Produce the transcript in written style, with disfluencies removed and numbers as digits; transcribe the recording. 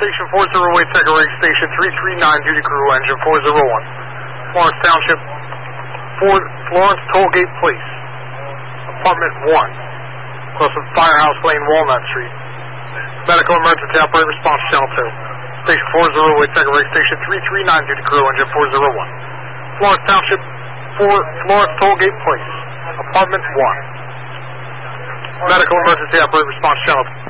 Station 408, Ray Station 339, duty crew, engine 401. Florence Township, Florence Tollgate Place, apartment 1, close to Firehouse Lane, Walnut Street. Medical emergency operator response channel 2. Station 408, Ray Station 339, duty crew, engine 401. Florence Township, Florence Tollgate Place, apartment 1. Medical emergency operator response channel 2.